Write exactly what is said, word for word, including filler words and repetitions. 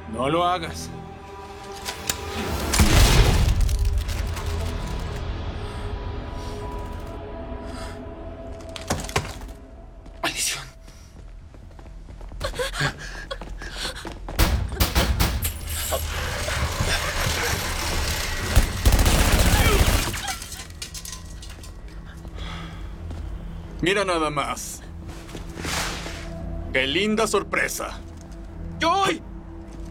No lo hagas. Maldición. Mira nada más. ¡Qué linda sorpresa! ¡Joy!